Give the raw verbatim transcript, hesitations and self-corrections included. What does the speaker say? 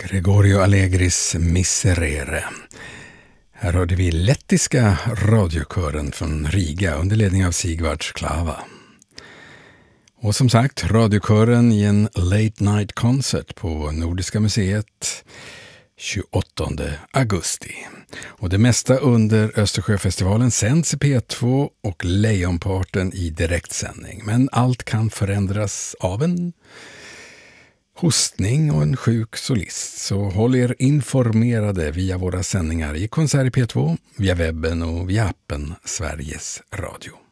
Gregorio Allegris Miserere. Här hörde vi lettiska radiokören från Riga under ledning av Sigvard Sklava. Och som sagt, radiokören i en late night concert på Nordiska museet tjugoåttonde augusti. Och det mesta under Östersjöfestivalen sänds i P två och lejonparten i direktsändning. Men allt kan förändras av en hostning och en sjuk solist. Så håll er informerade via våra sändningar i Konsert i P två, via webben och via appen Sveriges Radio.